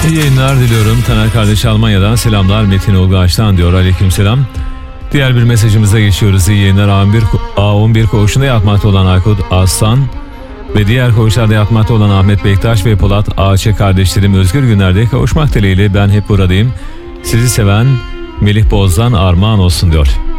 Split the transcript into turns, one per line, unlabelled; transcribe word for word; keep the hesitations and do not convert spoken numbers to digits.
İyi yayınlar diliyorum. Taner kardeş Almanya'dan selamlar. Metin Olgaç'tan diyor. Aleykümselam. Diğer bir mesajımıza geçiyoruz. İyi yayınlar. A on bir koğuşunda yatmakta olan Aykut Aslan ve diğer koğuşlarda yatmakta olan Ahmet Bektaş ve Polat Ağaç'e kardeşlerim özgür günlerde kavuşmak dileğiyle ben hep buradayım. Sizi seven Melih Boz'dan armağan olsun diyor.